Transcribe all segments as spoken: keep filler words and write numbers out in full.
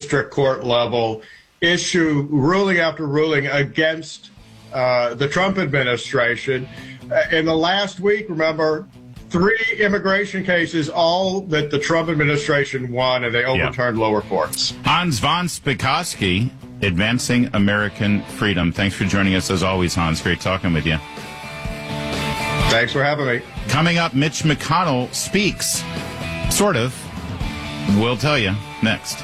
district court level issue ruling after ruling against uh, the Trump administration. Uh, in the last week, remember, three immigration cases, all that the Trump administration won, and they overturned yeah. lower courts. Hans von Spakovsky, Advancing American Freedom. Thanks for joining us as always, Hans. Great talking with you. Thanks for having me. Coming up, Mitch McConnell speaks. Sort of. We'll tell you next.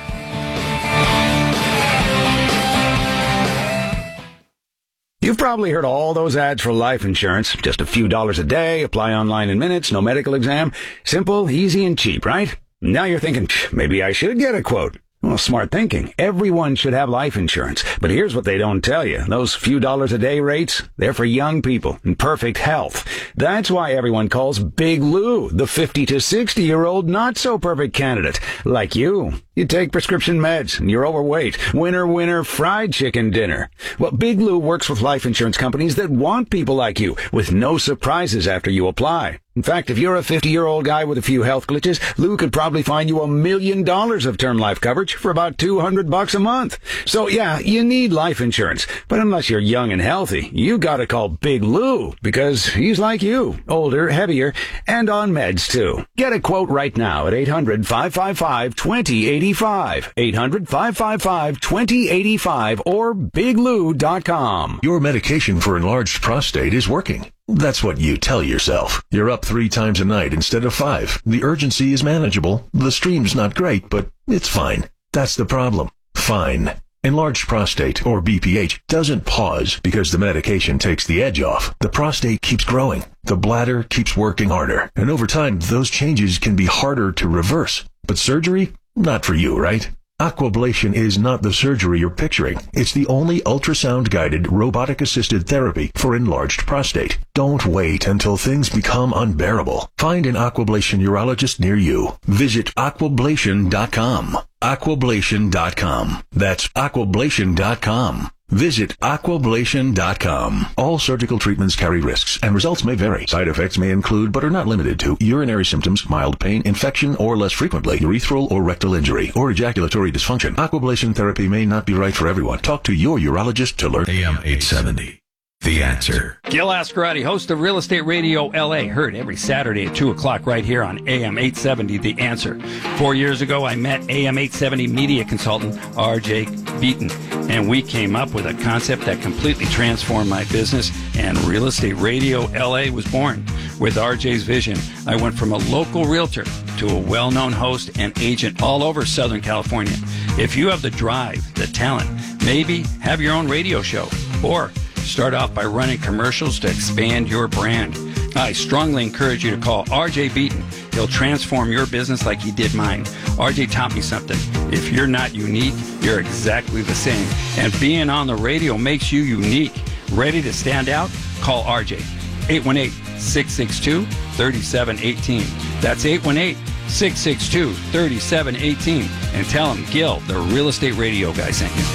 You've probably heard all those ads for life insurance. Just a few dollars a day, apply online in minutes, no medical exam. Simple, easy, and cheap, right? Now you're thinking, maybe I should get a quote. Well, smart thinking. Everyone should have life insurance. But here's what they don't tell you. Those few dollars a day rates, they're for young people in perfect health. That's why everyone calls Big Lou the fifty to sixty-year-old not-so-perfect candidate. Like you. You take prescription meds and you're overweight. Winner, winner, fried chicken dinner. Well, Big Lou works with life insurance companies that want people like you with no surprises after you apply. In fact, if you're a fifty-year-old guy with a few health glitches, Lou could probably find you a million dollars of term life coverage for about two hundred bucks a month. So yeah, you need life insurance. But unless you're young and healthy, you gotta call Big Lou because he's like you, older, heavier, and on meds too. Get a quote right now at eight hundred, five five five, two zero eight five. eight hundred, five five five, two zero eight five or big lou dot com. Your medication for enlarged prostate is working. That's what you tell yourself. You're up three times a night instead of five. The urgency is manageable. The stream's not great, but it's fine. That's the problem. Fine. Enlarged prostate, or B P H, doesn't pause because the medication takes the edge off. The prostate keeps growing. The bladder keeps working harder. And over time, those changes can be harder to reverse. But surgery? Not for you, right? Aquablation is not the surgery you're picturing. It's the only ultrasound-guided, robotic-assisted therapy for enlarged prostate. Don't wait until things become unbearable. Find an Aquablation urologist near you. Visit aquablation dot com. aquablation dot com. That's aquablation dot com. Visit aquablation dot com. All surgical treatments carry risks, and results may vary. Side effects may include, but are not limited to, urinary symptoms, mild pain, infection, or less frequently, urethral or rectal injury, or ejaculatory dysfunction. Aquablation therapy may not be right for everyone. Talk to your urologist to learn. A M eight seventy. The Answer. Gil Ascarati, host of Real Estate Radio L A, heard every Saturday at two o'clock right here on A M eight seventy, The Answer. Four years ago, I met A M eight seventy media consultant R J Beaton, and we came up with a concept that completely transformed my business, and Real Estate Radio L A was born. With R J's vision, I went from a local realtor to a well-known host and agent all over Southern California. If you have the drive, the talent, maybe have your own radio show, or start off by running commercials to expand your brand, I strongly encourage you to call R J Beaton. He'll transform your business like he did mine. R J taught me something. If you're not unique, you're exactly the same. And being on the radio makes you unique. Ready to stand out? Call R J. eight one eight, six six two, three seven one eight. That's eight one eight, six six two, three seven one eight. And tell him Gil, the Real Estate Radio guy, sent you.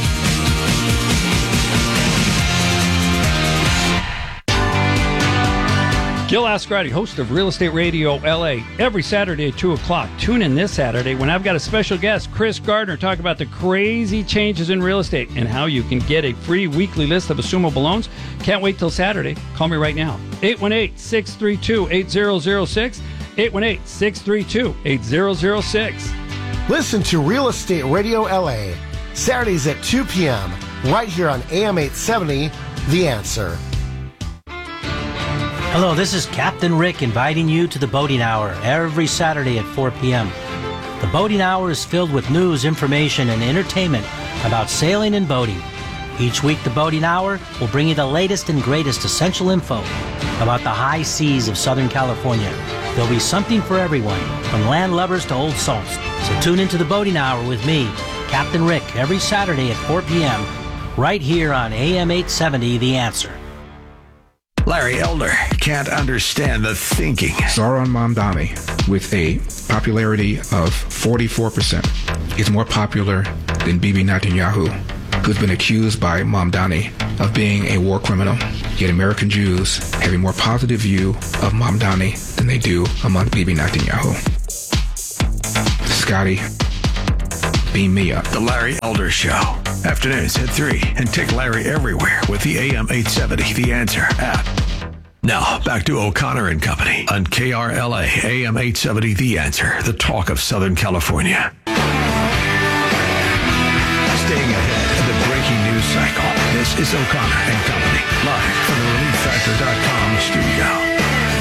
Gil Ascarati, host of Real Estate Radio L A, every Saturday at two o'clock. Tune in this Saturday when I've got a special guest, Chris Gardner, talk about the crazy changes in real estate and how you can get a free weekly list of assumable loans. Can't wait till Saturday. Call me right now. eight one eight, six three two, eight zero zero six. eight one eight, six three two, eight zero zero six. Listen to Real Estate Radio L A, Saturdays at two p.m., right here on A M eight seventy, The Answer. Hello, this is Captain Rick inviting you to the Boating Hour every Saturday at four p.m. The Boating Hour is filled with news, information, and entertainment about sailing and boating. Each week, the Boating Hour will bring you the latest and greatest essential info about the high seas of Southern California. There'll be something for everyone, from land lovers to old salts. So tune into the Boating Hour with me, Captain Rick, every Saturday at four p.m. right here on A M eight seventy, The Answer. Larry Elder can't understand the thinking. Zohran Mamdani, with a popularity of forty-four percent, is more popular than Bibi Netanyahu, who's been accused by Mamdani of being a war criminal. Yet American Jews have a more positive view of Mamdani than they do among Bibi Netanyahu. Scotty, beam me up. The Larry Elder Show. Afternoons at three. And take Larry everywhere with the A M eight seventy The Answer app. Now, back to O'Connor and Company on K R L A A M eight seventy The Answer, the talk of Southern California. Staying ahead of the breaking news cycle, this is O'Connor and Company, live from the relief factor dot com studio.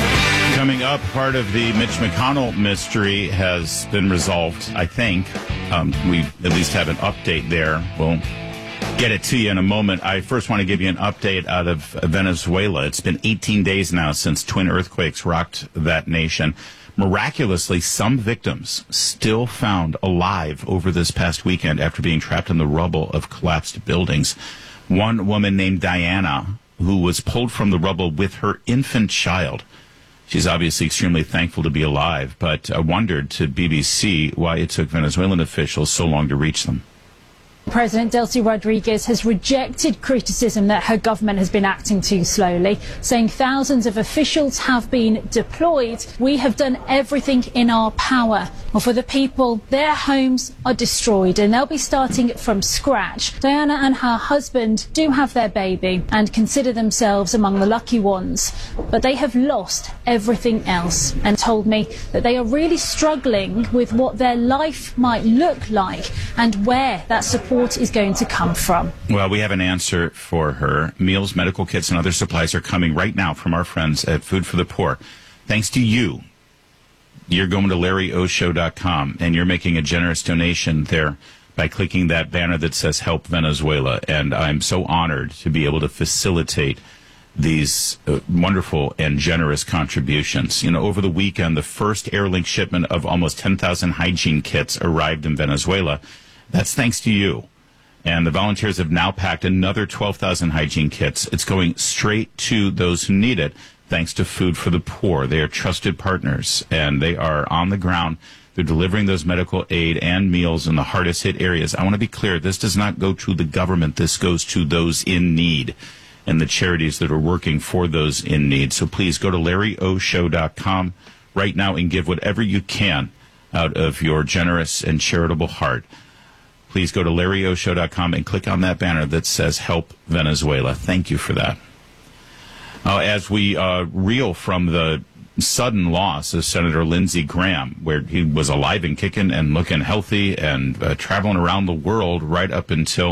Coming up, part of the Mitch McConnell mystery has been resolved, I think. Um, we at least have an update there. We'll get it to you in a moment. I first want to give you an update out of Venezuela. It's been eighteen days now since twin earthquakes rocked that nation. Miraculously, some victims still found alive over this past weekend after being trapped in the rubble of collapsed buildings. One woman named Diana, who was pulled from the rubble with her infant child. She's obviously extremely thankful to be alive, but uh, wondered to B B C why it took Venezuelan officials so long to reach them. President Delcy Rodriguez has rejected criticism that her government has been acting too slowly, saying thousands of officials have been deployed. We have done everything in our power. Well, for the people, their homes are destroyed and they'll be starting from scratch. Diana and her husband do have their baby and consider themselves among the lucky ones, but they have lost everything else and told me that they are really struggling with what their life might look like and where that support is going to come from. Well, we have an answer for her. Meals, medical kits, and other supplies are coming right now from our friends at Food for the Poor. Thanks to you. You're going to Larry O Show dot com, and you're making a generous donation there by clicking that banner that says Help Venezuela. And I'm so honored to be able to facilitate these uh, wonderful and generous contributions. You know, over the weekend, the first Airlink shipment of almost ten thousand hygiene kits arrived in Venezuela. That's thanks to you. And the volunteers have now packed another twelve thousand hygiene kits. It's going straight to those who need it, thanks to Food for the Poor. They are trusted partners, and they are on the ground. They're delivering those medical aid and meals in the hardest hit areas. I want to be clear, this does not go to the government. This goes to those in need and the charities that are working for those in need. So please go to Larry O Show dot com right now and give whatever you can out of your generous and charitable heart. Please go to Larry O Show dot com and click on that banner that says Help Venezuela. Thank you for that. Uh, as we uh, reel from the sudden loss of Senator Lindsey Graham, where he was alive and kicking and looking healthy and uh, traveling around the world right up until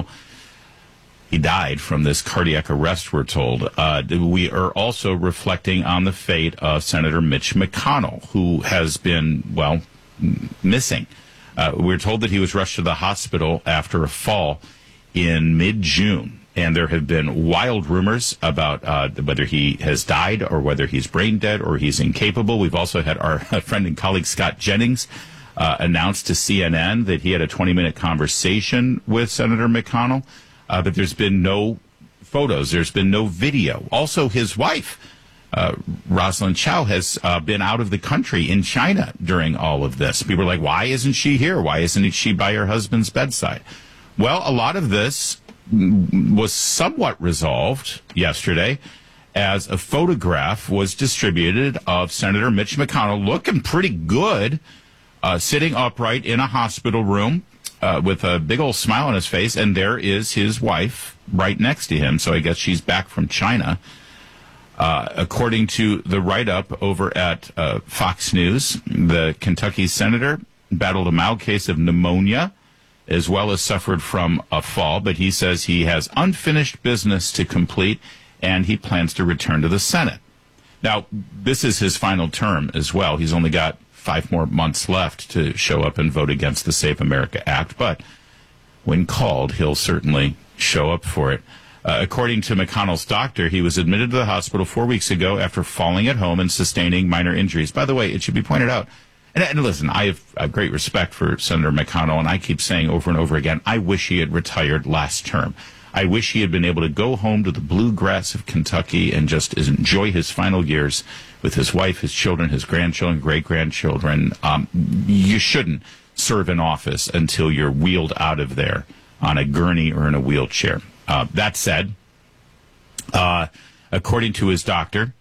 he died from this cardiac arrest, we're told. Uh, we are also reflecting on the fate of Senator Mitch McConnell, who has been, well, missing. Uh, we're told that he was rushed to the hospital after a fall in mid-June, and there have been wild rumors about uh, whether he has died or whether he's brain dead or he's incapable. We've also had our friend and colleague Scott Jennings uh, announce to C N N that he had a twenty-minute conversation with Senator McConnell, uh, but there's been no photos. There's been no video. Also, his wife, Uh, Rosalind Chow, has uh, been out of the country in China during all of this. People are like, why isn't she here? Why isn't she by her husband's bedside? Well, a lot of this was somewhat resolved yesterday as a photograph was distributed of Senator Mitch McConnell looking pretty good, uh, sitting upright in a hospital room uh, with a big old smile on his face, and there is his wife right next to him. So I guess she's back from China. Uh, according to the write-up over at uh, Fox News, the Kentucky senator battled a mild case of pneumonia as well as suffered from a fall, but he says he has unfinished business to complete and he plans to return to the Senate. Now, this is his final term as well. He's only got five more months left to show up and vote against the Save America Act, but when called, he'll certainly show up for it. Uh, according to McConnell's doctor, he was admitted to the hospital four weeks ago after falling at home and sustaining minor injuries. By the way, it should be pointed out, and, and listen, I have, I have great respect for Senator McConnell, and I keep saying over and over again, I wish he had retired last term. I wish he had been able to go home to the bluegrass of Kentucky and just enjoy his final years with his wife, his children, his grandchildren, great-grandchildren. Um, you shouldn't serve in office until you're wheeled out of there on a gurney or in a wheelchair. Uh, that said, uh, according to his doctor,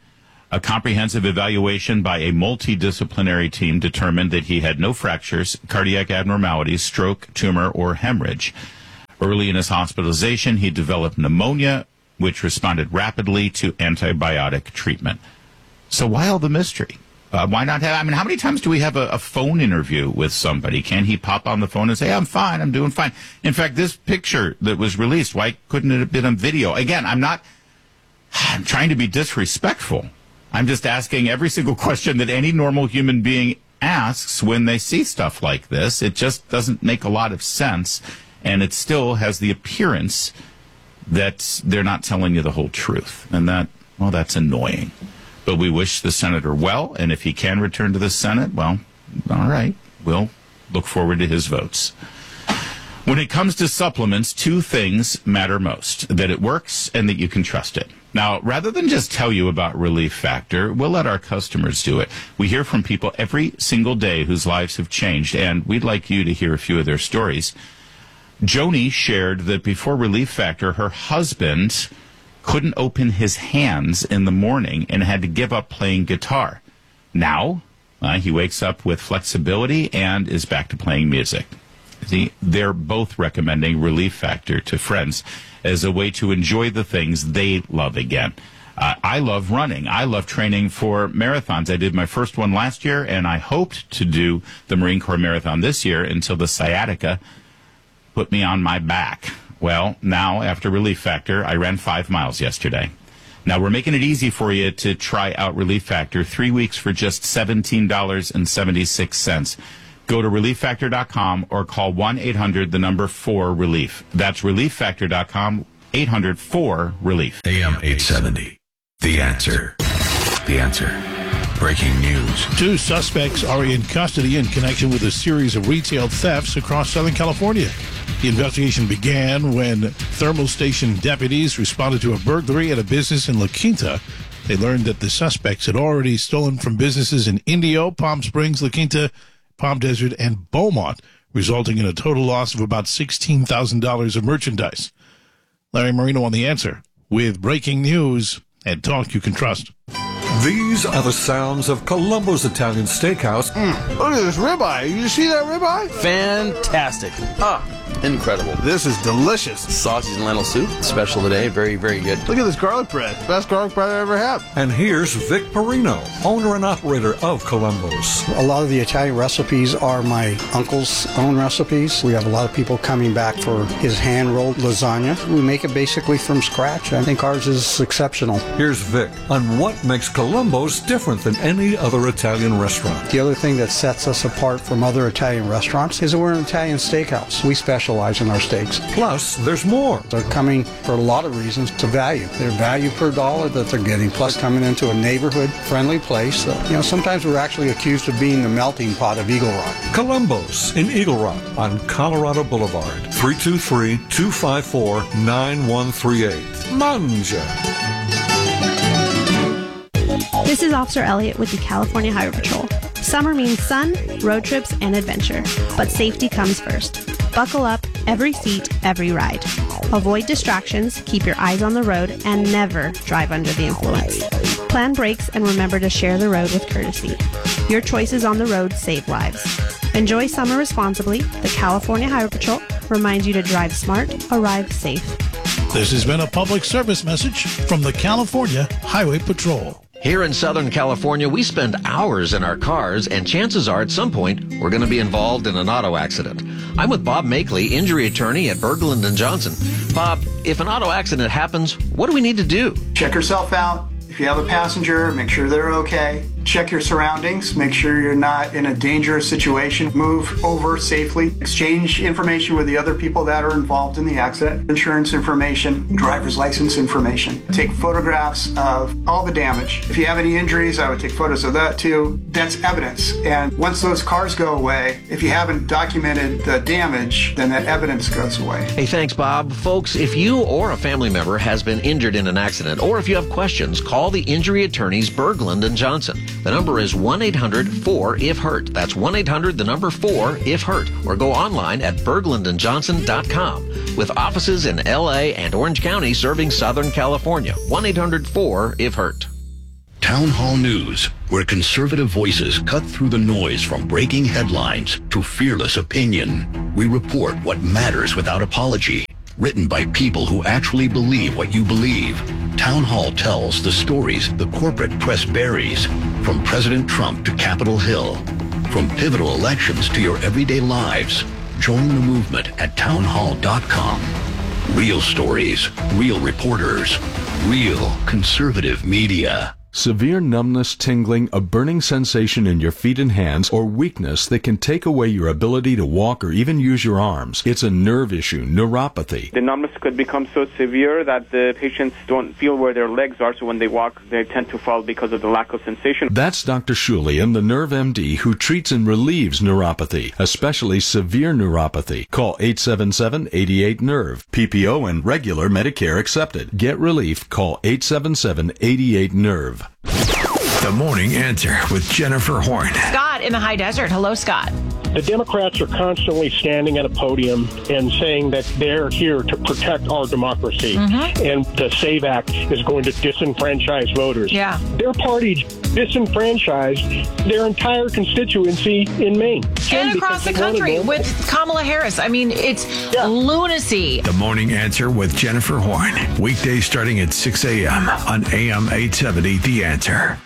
A comprehensive evaluation by a multidisciplinary team determined that he had no fractures, cardiac abnormalities, stroke, tumor, or hemorrhage. Early in his hospitalization, he developed pneumonia, which responded rapidly to antibiotic treatment. So why all the mystery? Uh, why not have, I mean, how many times do we have a, a phone interview with somebody? Can he pop on the phone and say, I'm fine, I'm doing fine? In fact, this picture that was released, why couldn't it have been on video? Again, I'm not, I'm trying to be disrespectful. I'm just asking every single question that any normal human being asks when they see stuff like this. It just doesn't make a lot of sense, and it still has the appearance that they're not telling you the whole truth. And that, well, that's annoying. But we wish the senator well, and if he can return to the Senate, well, all right, we'll look forward to his votes. When it comes to supplements, two things matter most: that it works and that you can trust it. Now, rather than just tell you about Relief Factor, we'll let our customers do it. We hear from people every single day whose lives have changed, and we'd like you to hear a few of their stories. Joni shared that before Relief Factor, her husband couldn't open his hands in the morning and had to give up playing guitar. Now, uh, he wakes up with flexibility and is back to playing music. See, they're both recommending Relief Factor to friends as a way to enjoy the things they love again. Uh, I love running. I love training for marathons. I did my first one last year, and I hoped to do the Marine Corps Marathon this year until the sciatica put me on my back. Well, now, after Relief Factor, I ran five miles yesterday. Now, we're making it easy for you to try out Relief Factor. Three weeks for just seventeen dollars and seventy-six cents. Go to relief factor dot com or call one eight hundred, the number four, relief. That's relief factor dot com, eight hundred four, relief. A M eight seventy. The Answer. The Answer. Breaking news. Two suspects are in custody in connection with a series of retail thefts across Southern California. The investigation began when thermal station deputies responded to a burglary at a business in La Quinta. They learned that the suspects had already stolen from businesses in Indio, Palm Springs, La Quinta, Palm Desert, and Beaumont, resulting in a total loss of about sixteen thousand dollars of merchandise. Larry Marino on The Answer with breaking news and talk you can trust. These are the sounds of Columbo's Italian Steakhouse. Mm, look at this ribeye. You see that ribeye? Fantastic. Ah, incredible. This is delicious. Sausage and lentil soup, special today. Very, very good. Look at this garlic bread. Best garlic bread I ever had. And here's Vic Perino, owner and operator of Columbo's. A lot of the Italian recipes are my uncle's own recipes. We have a lot of people coming back for his hand-rolled lasagna. We make it basically from scratch. I think ours is exceptional. Here's Vic on what makes Columbo's different than any other Italian restaurant. The other thing that sets us apart from other Italian restaurants is that we're an Italian steakhouse. We specialize in our steaks. Plus, there's more. They're coming for a lot of reasons to value. Their value per dollar that they're getting, plus coming into a neighborhood-friendly place. That, you know, sometimes we're actually accused of being the melting pot of Eagle Rock. Columbo's in Eagle Rock on Colorado Boulevard. three two three, two five four, nine one three eight. Manja. This is Officer Elliott with the California Highway Patrol. Summer means sun, road trips, and adventure. But safety comes first. Buckle up, every seat, every ride. Avoid distractions, keep your eyes on the road, and never drive under the influence. Plan brakes and remember to share the road with courtesy. Your choices on the road save lives. Enjoy summer responsibly. The California Highway Patrol reminds you to drive smart, arrive safe. This has been a public service message from the California Highway Patrol. Here in Southern California, we spend hours in our cars, and chances are at some point we're going to be involved in an auto accident. I'm with Bob Makeley, injury attorney at Berglund and Johnson. Bob, if an auto accident happens, what do we need to do? Check yourself out. If you have a passenger, make sure they're okay. Check your surroundings. Make sure you're not in a dangerous situation. Move over safely. Exchange information with the other people that are involved in the accident. Insurance information, driver's license information. Take photographs of all the damage. If you have any injuries, I would take photos of that too. That's evidence. And once those cars go away, if you haven't documented the damage, then that evidence goes away. Hey, thanks, Bob. Folks, if you or a family member has been injured in an accident, or if you have questions, call the injury attorneys Berglund and Johnson. The number is one eight hundred four if hurt. That's one eight hundred, the number four, if hurt. Or go online at berglund and johnson dot com. With offices in L A and Orange County serving Southern California. one eight hundred four if hurt. Town Hall News, where conservative voices cut through the noise from breaking headlines to fearless opinion. We report what matters without apology. Written by people who actually believe what you believe. Town Hall tells the stories the corporate press buries, from President Trump to Capitol Hill, from pivotal elections to your everyday lives. Join the movement at town hall dot com. Real stories, real reporters, real conservative media. Severe numbness, tingling, a burning sensation in your feet and hands, or weakness that can take away your ability to walk or even use your arms. It's a nerve issue, neuropathy. The numbness could become so severe that the patients don't feel where their legs are, so when they walk, they tend to fall because of the lack of sensation. That's Doctor Shulian, the Nerve M D, who treats and relieves neuropathy, especially severe neuropathy. Call eight seven seven, eight eight, nerve. P P O and regular Medicare accepted. Get relief. Call eight seven seven, eight eight, nerve. The Morning Answer with Jennifer Horn. Scott in the High Desert. Hello, Scott. The Democrats are constantly standing at a podium and saying that they're here to protect our democracy. Mm-hmm. And the SAVE Act is going to disenfranchise voters. Yeah. Their party disenfranchised their entire constituency in Maine. And across the country with Kamala Harris. I mean, it's yeah. lunacy. The Morning Answer with Jennifer Horn. Weekdays starting at six a.m. on A M eight seventy, The Answer.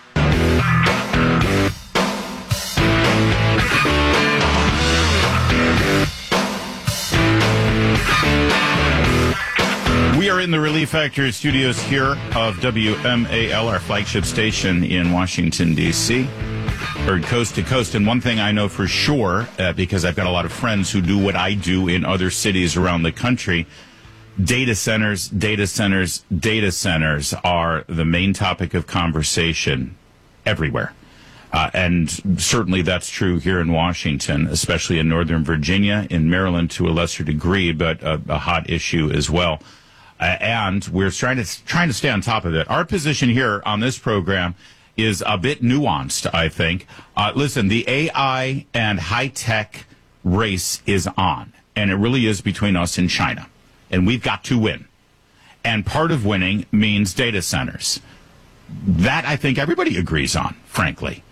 We are in the Relief Factor studios here of W M A L, our flagship station in Washington, D C Heard coast to coast. And one thing I know for sure, uh, because I've got a lot of friends who do what I do in other cities around the country, data centers, data centers, data centers are the main topic of conversation everywhere. Uh, and certainly that's true here in Washington, especially in Northern Virginia, in Maryland to a lesser degree, but a, a hot issue as well. Uh, and we're trying to trying to stay on top of it. Our position here on this program is a bit nuanced, I think. Uh, listen, the A I and high-tech race is on, and it really is between us and China. And we've got to win. And part of winning means data centers. That, I think, everybody agrees on, frankly.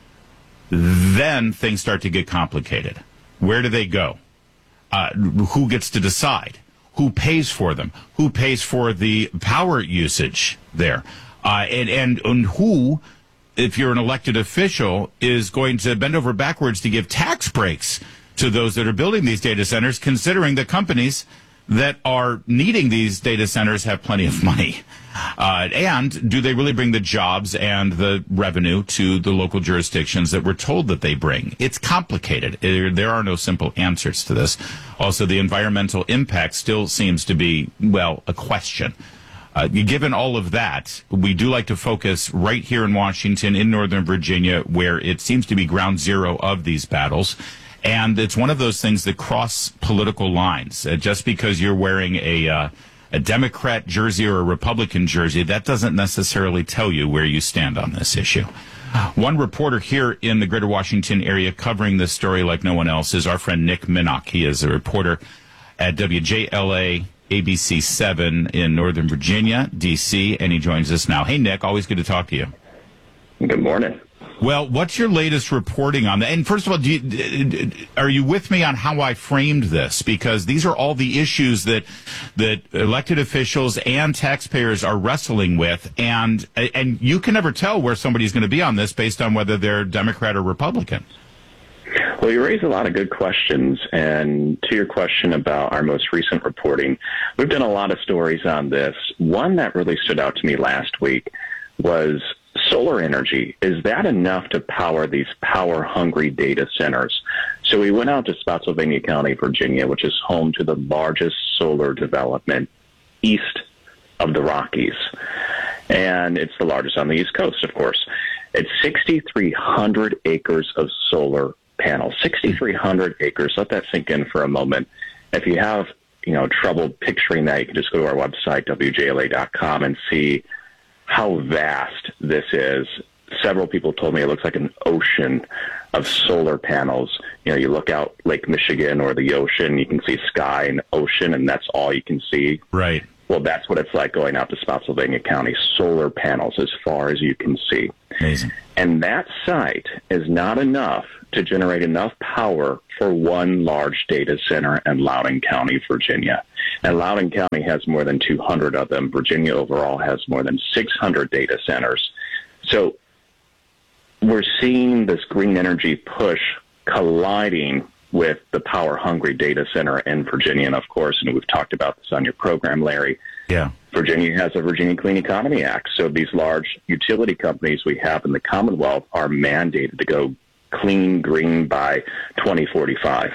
Then things start to get complicated. Where do they go? Uh, who gets to decide? Who pays for them? Who pays for the power usage there? Uh, and, and, and who, if you're an elected official, is going to bend over backwards to give tax breaks to those that are building these data centers, considering the companies that are needing these data centers have plenty of money? Uh, and do they really bring the jobs and the revenue to the local jurisdictions that we're told that they bring? It's complicated. It, there are no simple answers to this. Also, the environmental impact still seems to be, well, a question. Uh, given all of that, we do like to focus right here in Washington, in Northern Virginia, where it seems to be ground zero of these battles. And it's one of those things that cross political lines. Uh, just because you're wearing a uh, a Democrat jersey or a Republican jersey, that doesn't necessarily tell you where you stand on this issue. One reporter here in the greater Washington area covering this story like no one else is our friend Nick Minnock. He is a reporter at W J L A A B C seven in Northern Virginia, D C, and he joins us now. Hey, Nick, always good to talk to you. Good morning. Well, what's your latest reporting on that? And first of all, do you, are you with me on how I framed this? Because these are all the issues that that elected officials and taxpayers are wrestling with, and and you can never tell where somebody's going to be on this based on whether they're Democrat or Republican. Well, you raise a lot of good questions, and to your question about our most recent reporting, we've done a lot of stories on this. One that really stood out to me last week was solar energy. Is that enough to power these power-hungry data centers? So we went out to Spotsylvania County, Virginia, which is home to the largest solar development east of the Rockies. And it's the largest on the East Coast, of course. It's six thousand three hundred acres of solar panels. six thousand three hundred acres. Let that sink in for a moment. If you have, you know, trouble picturing that, you can just go to our website, W J L A dot com, and see how vast this is. Several people told me it looks like an ocean of solar panels. You know, you look out Lake Michigan or the ocean, you can see sky and ocean, and that's all you can see. Right. Well, that's what it's like going out to Spotsylvania County. Solar panels as far as you can see. Amazing. And that site is not enough to generate enough power for one large data center in Loudoun County, Virginia. And Loudoun County has more than two hundred of them. Virginia overall has more than six hundred data centers. So we're seeing this green energy push colliding with the power-hungry data center in Virginia. And, of course, and we've talked about this on your program, Larry, yeah, Virginia has a Virginia Clean Economy Act. So these large utility companies we have in the Commonwealth are mandated to go clean, green by twenty forty-five.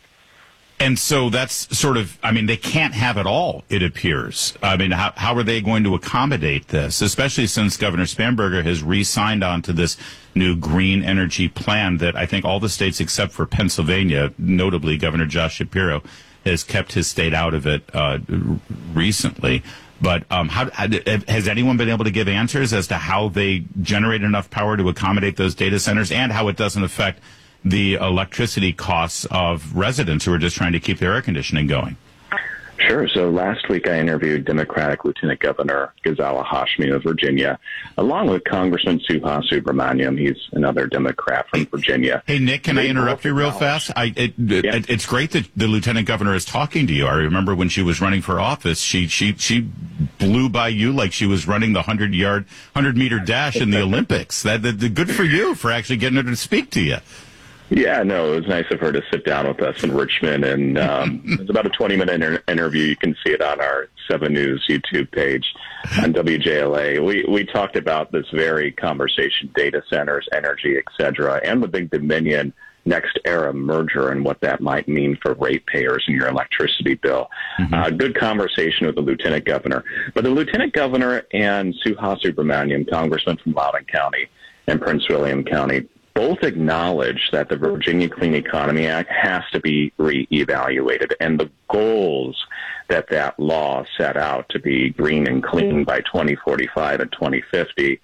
And so that's sort of, I mean, they can't have it all, it appears. I mean, how, how are they going to accommodate this, especially since Governor Spanberger has re-signed on to this new green energy plan that I think all the states except for Pennsylvania, notably Governor Josh Shapiro, has kept his state out of it uh, recently. But um, how, has anyone been able to give answers as to how they generate enough power to accommodate those data centers and how it doesn't affect the electricity costs of residents who are just trying to keep their air conditioning going? Sure. So last week I interviewed Democratic Lieutenant Governor Ghazala Hashmi of Virginia, along with Congressman Suha Subramaniam. He's another Democrat from Virginia. Hey, Nick, can they I interrupt you real fast? I, it, yeah. it, it's great that the Lieutenant Governor is talking to you. I remember when she was running for office, she she she blew by you like she was running the hundred-yard, hundred-meter dash in the Olympics. That, that Good for you for actually getting her to speak to you. Yeah, no, it was nice of her to sit down with us in Richmond, and um, it was about a twenty-minute inter- interview. You can see it on our seven News YouTube page on W J L A. We we talked about this very conversation, data centers, energy, et cetera, and the big Dominion NextEra merger and what that might mean for ratepayers and your electricity bill. Mm-hmm. Uh, good conversation with the Lieutenant Governor. But the Lieutenant Governor and Suha Subramaniam, Congressman from Loudoun County and Prince William County, both acknowledge that the Virginia Clean Economy Act has to be reevaluated, and the goals that that law set out to be green and clean by twenty forty-five and twenty fifty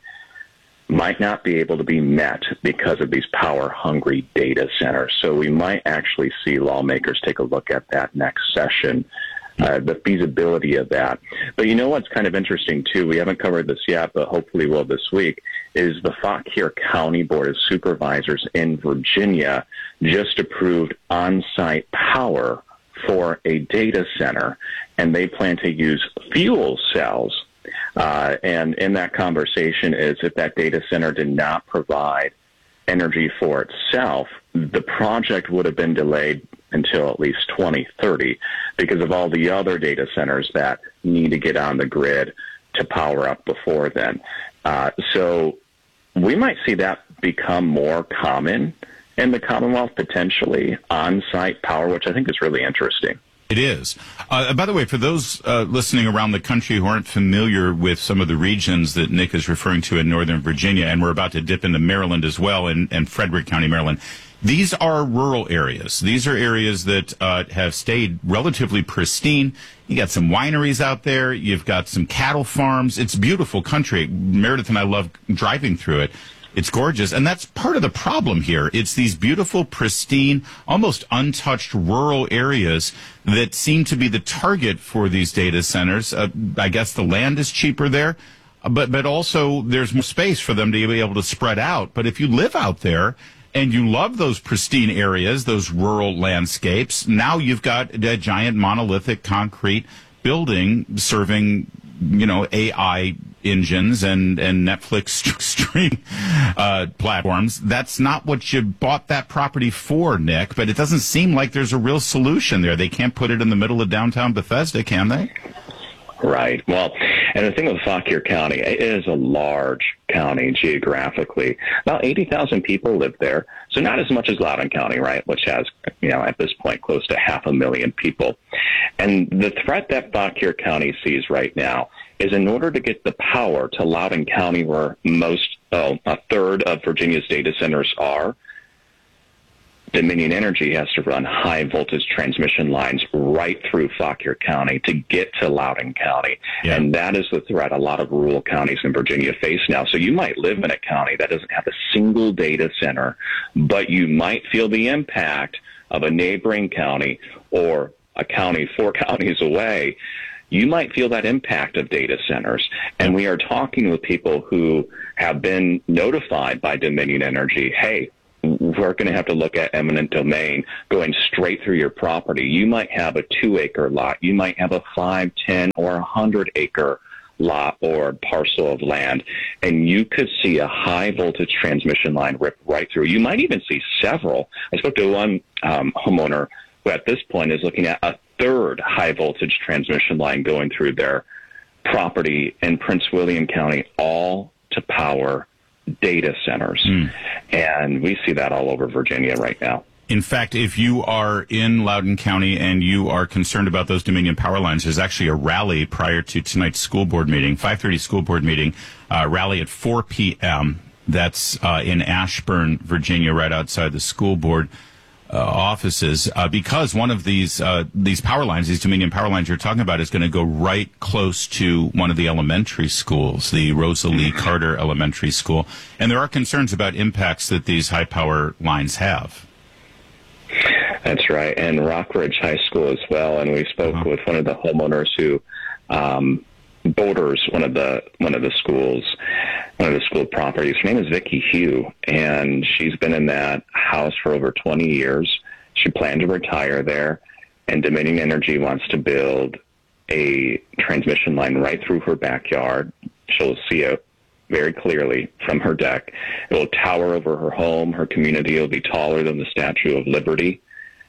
might not be able to be met because of these power-hungry data centers. So we might actually see lawmakers take a look at that next session, uh, the feasibility of that. But you know what's kind of interesting, too? We haven't covered this yet, but hopefully will this week, is the Fauquier County Board of Supervisors in Virginia just approved on-site power for a data center, and they plan to use fuel cells. Uh, and in that conversation is if that data center did not provide energy for itself, the project would have been delayed until at least twenty thirty because of all the other data centers that need to get on the grid to power up before then. Uh, so we might see that become more common in the Commonwealth, potentially on-site power, which I think is really interesting. It is. Uh, by the way, for those uh, listening around the country who aren't familiar with some of the regions that Nick is referring to in Northern Virginia, and we're about to dip into Maryland as well, and, and Frederick County, Maryland, these are rural areas. These are areas that uh, have stayed relatively pristine. You got some wineries out there. You've got some cattle farms. It's beautiful country. Meredith and I love driving through it. It's gorgeous, and that's part of the problem here. It's these beautiful, pristine, almost untouched rural areas that seem to be the target for these data centers. Uh, I guess the land is cheaper there, but but also there's more space for them to be able to spread out. But if you live out there and you love those pristine areas, those rural landscapes, now you've got a giant monolithic concrete building serving, you know, A I engines and, and Netflix stream uh, platforms. That's not what you bought that property for, Nick, but it doesn't seem like there's a real solution there. They can't put it in the middle of downtown Bethesda, can they? Right. Well, and the thing with Fauquier County, it is a large county geographically. About eighty thousand people live there, so not as much as Loudoun County, right, which has, you know, at this point close to half a million people. And the threat that Fauquier County sees right now is in order to get the power to Loudoun County, where most, oh, a third of Virginia's data centers are, Dominion Energy has to run high-voltage transmission lines right through Fauquier County to get to Loudoun County. Yeah. And that is the threat a lot of rural counties in Virginia face now. So you might live in a county that doesn't have a single data center, but you might feel the impact of a neighboring county or a county four counties away you might feel that impact of data centers. And we are talking with people who have been notified by Dominion Energy, hey, we're going to have to look at eminent domain going straight through your property. You might have a two-acre lot. You might have a five, ten, or one hundred acre lot or parcel of land, and you could see a high-voltage transmission line rip right through. You might even see several. I spoke to one um, homeowner who at this point is looking at a third high-voltage transmission line going through their property in Prince William County, all to power data centers. Mm. And we see that all over Virginia right now. In fact, if you are in Loudoun County and you are concerned about those Dominion power lines, there's actually a rally prior to tonight's school board meeting, five thirty school board meeting, uh, rally at four p.m. That's uh, in Ashburn, Virginia, right outside the school board uh, offices, uh, because one of these uh, these power lines, these Dominion power lines you're talking about, is going to go right close to one of the elementary schools, the Rosalie Carter Elementary School. And there are concerns about impacts that these high power lines have. That's right, and Rockridge High School as well. And we spoke uh-huh. with one of the homeowners who um, borders one of the one of the schools, one of the school properties. Her name is Vicki Hugh, and she's been in that house for over twenty years. She planned to retire there, and Dominion Energy wants to build a transmission line right through her backyard. She'll see it very clearly from her deck. It will tower over her home. Her community will be taller than the Statue of Liberty.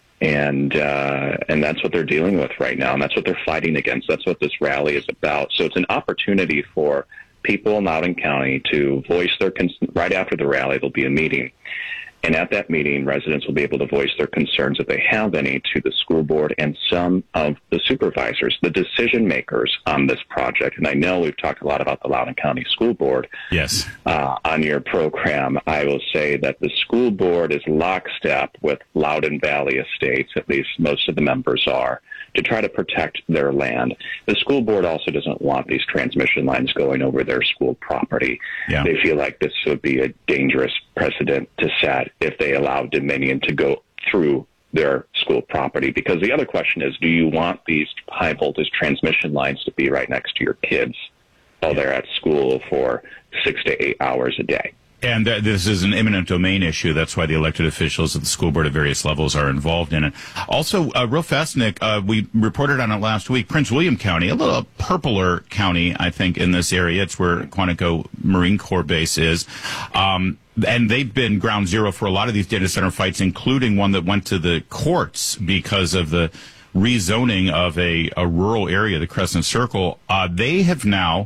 And uh, and that's what they're dealing with right now, and that's what they're fighting against. That's what this rally is about. So it's an opportunity for people in Loudoun County to voice their cons- right after the rally. There'll be a meeting, and at that meeting, residents will be able to voice their concerns, if they have any, to the school board and some of the supervisors, the decision makers on this project. And I know we've talked a lot about the Loudoun County School Board. Yes. Uh, on your program, I will say that the school board is lockstep with Loudoun Valley Estates, at least most of the members are, to try to protect their land. The school board also doesn't want these transmission lines going over their school property. Yeah. They feel like this would be a dangerous precedent to set if they allow Dominion to go through their school property. Because the other question is, do you want these high voltage transmission lines to be right next to your kids while they're at school for six to eight hours a day? And th- this is an eminent domain issue. That's why the elected officials of the school board at various levels are involved in it. Also, uh, real fast, Nick, uh, we reported on it last week. Prince William County, a little purpler county, I think, in this area. It's where Quantico Marine Corps Base is. Um, and they've been ground zero for a lot of these data center fights, including one that went to the courts because of the rezoning of a, a rural area, the Crescent Circle. Uh, they have now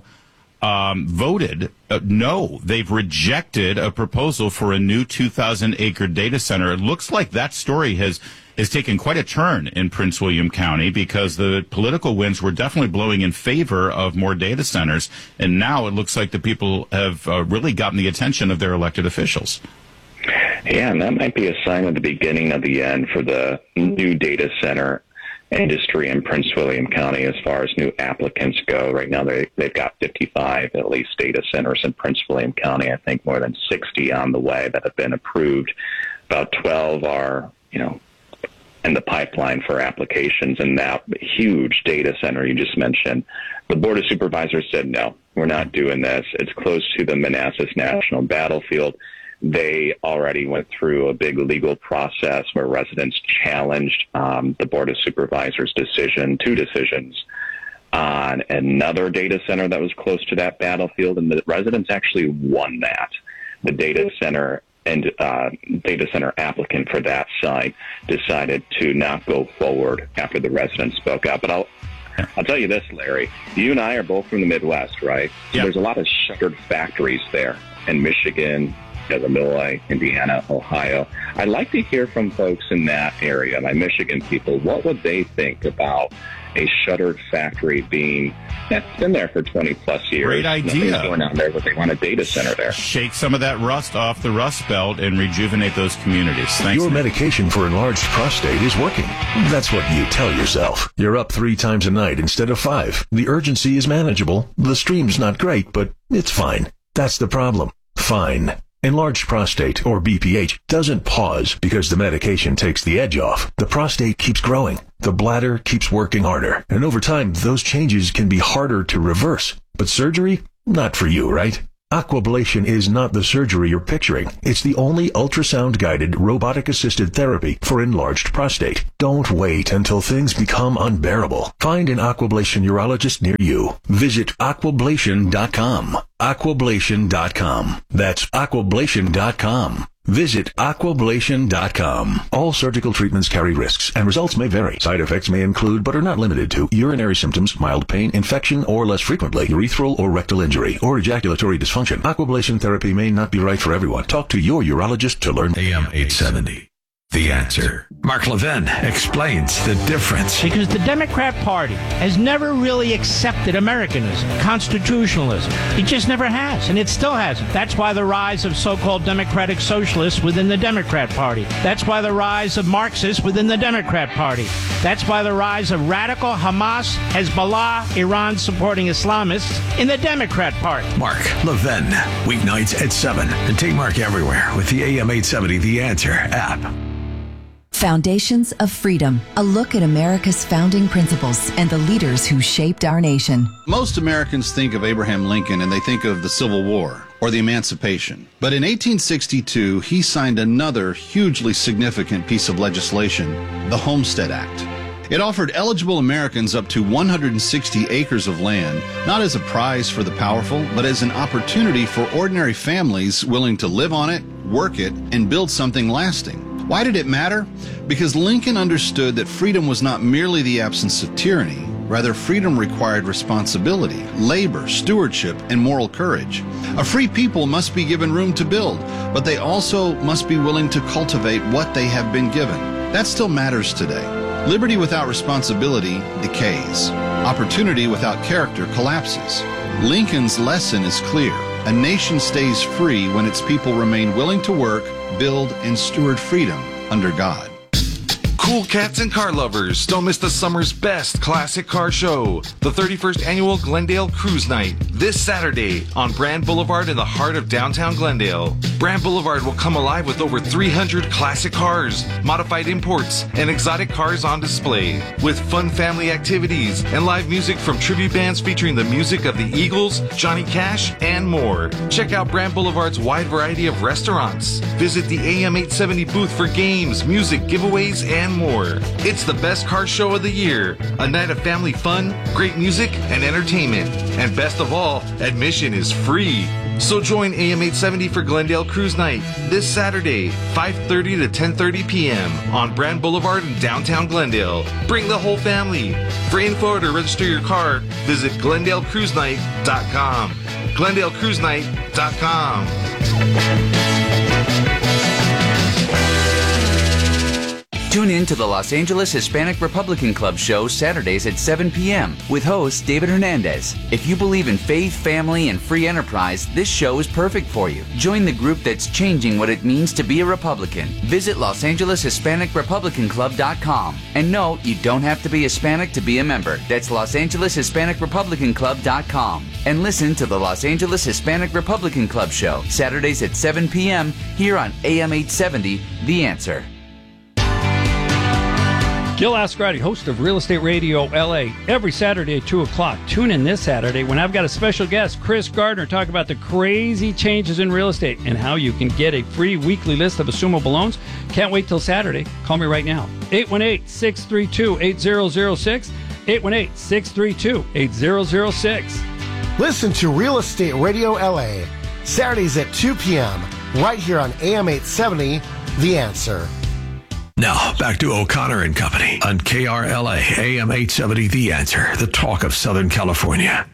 Um, voted uh, no. They've rejected a proposal for a new two thousand acre data center. It looks like that story has has taken quite a turn in Prince William County, because the political winds were definitely blowing in favor of more data centers, and now it looks like the people have uh, really gotten the attention of their elected officials. Yeah, and that might be a sign of the beginning of the end for the new data center industry in Prince William County as far as new applicants go. Right now, they, they've got fifty-five, at least, data centers in Prince William County. I think more than sixty on the way that have been approved. About twelve are, you know, in the pipeline for applications. And that huge data center you just mentioned, the Board of Supervisors said, no, we're not doing this. It's close to the Manassas National Battlefield. They already went through a big legal process where residents challenged um, the Board of Supervisors' decision, two decisions, on another data center that was close to that battlefield, and the residents actually won that. The data center and uh, data center applicant for that site decided to not go forward after the residents spoke out. But I'll I'll tell you this, Larry. You and I are both from the Midwest, right? So yeah. There's a lot of shuttered factories there in Michigan, Illinois, Indiana, Ohio. I'd like to hear from folks in that area, my Michigan people. What would they think about a shuttered factory being that's been there for twenty plus years? Great idea. Nothing's going on there, but they want a data center there. Shake some of that rust off the Rust Belt and rejuvenate those communities. Thanks. Your medication for enlarged prostate is working. That's what you tell yourself. You're up three times a night instead of five. The urgency is manageable. The stream's not great, but it's fine. That's the problem. Fine. Enlarged prostate, or B P H, doesn't pause because the medication takes the edge off. The prostate keeps growing. The bladder keeps working harder. And over time, those changes can be harder to reverse. But surgery? Not for you, right? Aquablation is not the surgery you're picturing. It's the only ultrasound-guided, robotic-assisted therapy for enlarged prostate. Don't wait until things become unbearable. Find an Aquablation urologist near you. Visit aquablation dot com. aquablation dot com. That's aquablation dot com. Visit aquablation dot com. All surgical treatments carry risks, and results may vary. Side effects may include, but are not limited to, urinary symptoms, mild pain, infection, or less frequently, urethral or rectal injury, or ejaculatory dysfunction. Aquablation therapy may not be right for everyone. Talk to your urologist to learn. A M eight seventy. The Answer. Mark Levin explains the difference. Because the Democrat Party has never really accepted Americanism, constitutionalism. It just never has, and it still hasn't. That's why the rise of so-called democratic socialists within the Democrat Party. That's why the rise of Marxists within the Democrat Party. That's why the rise of radical Hamas, Hezbollah, Iran-supporting Islamists in the Democrat Party. Mark Levin, weeknights at seven. And take Mark everywhere with the A M eight seventy The Answer app. Foundations of Freedom, a look at America's founding principles and the leaders who shaped our nation. Most Americans think of Abraham Lincoln and they think of the Civil War or the Emancipation. But in eighteen sixty-two, he signed another hugely significant piece of legislation, the Homestead Act. It offered eligible Americans up to one hundred sixty acres of land, not as a prize for the powerful, but as an opportunity for ordinary families willing to live on it, work it, and build something lasting. Why did it matter? Because Lincoln understood that freedom was not merely the absence of tyranny. Rather, freedom required responsibility, labor, stewardship, and moral courage. A free people must be given room to build, but they also must be willing to cultivate what they have been given. That still matters today. Liberty without responsibility decays. Opportunity without character collapses. Lincoln's lesson is clear. A nation stays free when its people remain willing to work, build, and steward freedom under God. Cool cats and car lovers, don't miss the summer's best classic car show, the thirty-first Annual Glendale Cruise Night, this Saturday on Brand Boulevard in the heart of downtown Glendale. Brand Boulevard will come alive with over three hundred classic cars, modified imports, and exotic cars on display, with fun family activities and live music from tribute bands featuring the music of the Eagles, Johnny Cash, and more. Check out Brand Boulevard's wide variety of restaurants. Visit the A M eight seventy booth for games, music, giveaways, and more. It's the best car show of the year. A night of family fun, great music, and entertainment. And best of all, admission is free. So join A M eight seventy for Glendale Cruise Night this Saturday, five thirty to ten thirty p.m. on Brand Boulevard in downtown Glendale. Bring the whole family. For info or to register your car, visit glendale cruise night dot com. glendale cruise night dot com. Tune in to the Los Angeles Hispanic Republican Club show Saturdays at seven p.m. with host David Hernandez. If you believe in faith, family, and free enterprise, this show is perfect for you. Join the group that's changing what it means to be a Republican. Visit los angeles hispanic republican club dot com. And no, you don't have to be Hispanic to be a member. That's los angeles hispanic republican club dot com. And listen to the Los Angeles Hispanic Republican Club show Saturdays at seven p.m. here on A M eight seventy, The Answer. Gil Ascarati, host of Real Estate Radio L A, every Saturday at two o'clock. Tune in this Saturday when I've got a special guest, Chris Gardner, talk about the crazy changes in real estate and how you can get a free weekly list of assumable loans. Can't wait till Saturday. Call me right now. eight one eight, six three two, eight zero zero six. eight one eight, six three two, eight zero zero six. Listen to Real Estate Radio L A, Saturdays at two p.m., right here on A M eight seventy, The Answer. Now, back to O'Connor and Company on K R L A, A M eight seventy, The Answer, the talk of Southern California.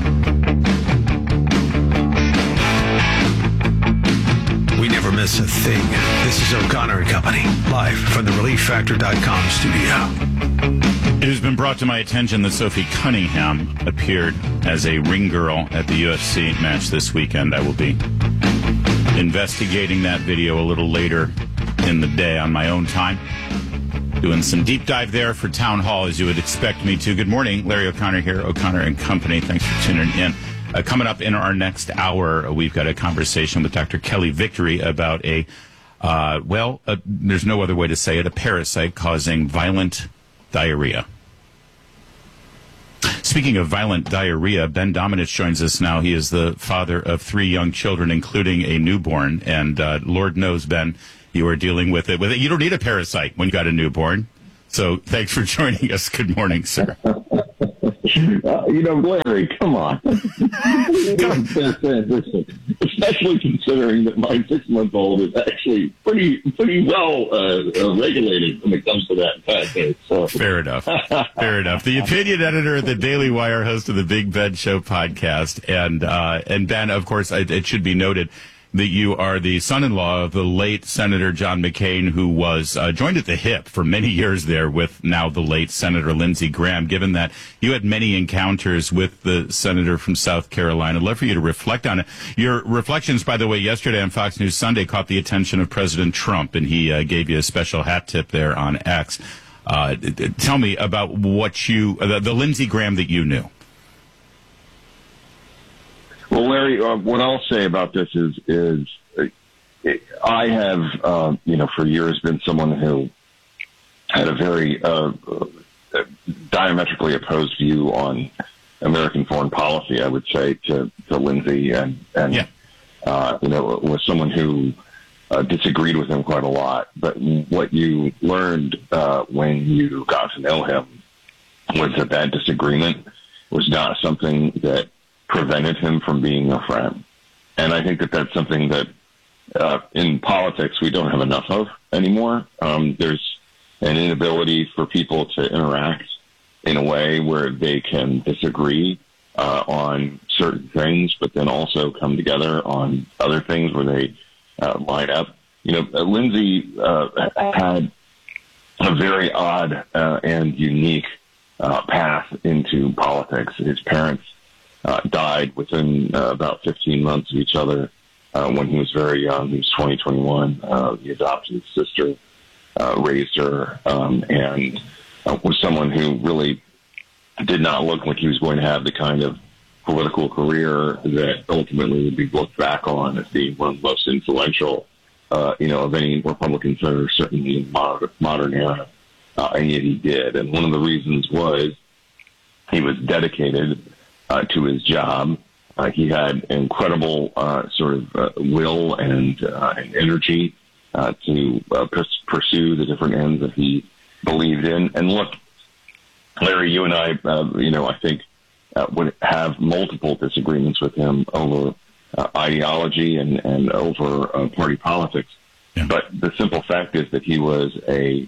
We never miss a thing. This is O'Connor and Company, live from the relief factor dot com studio. It has been brought to my attention that Sophie Cunningham appeared as a ring girl at the U F C match this weekend. I will be investigating that video a little later in the day on my own time. Doing some deep dive there for Town Hall, as you would expect me to. Good morning. Larry O'Connor here, O'Connor and Company. Thanks for tuning in. Uh, coming up in our next hour, we've got a conversation with Doctor Kelly Victory about a, uh, well, uh, there's no other way to say it, a parasite causing violent diarrhea. Speaking of violent diarrhea, Ben Domenech joins us now. He is the father of three young children, including a newborn. And uh, Lord knows, Ben, you are dealing with it. With it. You don't need a parasite when you got a newborn. So thanks for joining us. Good morning, sir. Uh, you know, Larry, come on. Especially considering that my six-month-old is actually pretty pretty well uh, uh, regulated when it comes to that factor. So. Fair enough. Fair enough. The opinion editor at the Daily Wire, host of the Big Ben Show podcast. And, uh, and Ben, of course, it, it should be noted that you are the son-in-law of the late Senator John McCain, who was uh, joined at the hip for many years there with now the late Senator Lindsey Graham. Given that you had many encounters with the senator from South Carolina, I'd love for you to reflect on it. Your reflections, by the way, yesterday on Fox News Sunday caught the attention of President Trump, and he uh, gave you a special hat tip there on X. Uh, tell me about what you, uh, the, the Lindsey Graham that you knew. Well, Larry, uh, what I'll say about this is, is uh, I have, uh, you know, for years been someone who had a very uh, uh, diametrically opposed view on American foreign policy, I would say, to, to Lindsey, and, and yeah. uh, you know, was someone who uh, disagreed with him quite a lot. But what you learned uh, when you got to know him was that that disagreement was not something that prevented him from being a friend. And I think that that's something that uh, in politics we don't have enough of anymore. Um, there's an inability for people to interact in a way where they can disagree uh, on certain things, but then also come together on other things where they uh, line up. You know, uh, Lindsey uh, had a very odd uh, and unique uh, path into politics. His parents Uh, died within uh, about fifteen months of each other uh, when he was very young. He was twenty, twenty-one. Uh, he adopted his sister, uh, raised her, um, and uh, was someone who really did not look like he was going to have the kind of political career that ultimately would be looked back on as being one of the most influential, uh, you know, of any Republican senator, certainly in the modern, modern era. Uh, and yet he did. And one of the reasons was he was dedicated Uh, to his job. Uh, he had incredible uh, sort of uh, will and, uh, and energy uh, to uh, pers- pursue the different ends that he believed in. And look, Larry, you and I, uh, you know, I think uh, would have multiple disagreements with him over uh, ideology and, and over uh, party politics. Yeah. But the simple fact is that he was a